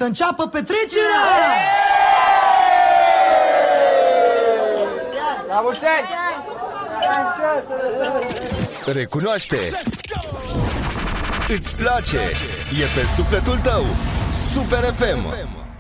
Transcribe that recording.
să înceapă petrecerea! La mulți ani! Recunoaște! Îți place! E pe sufletul tău! Super FM!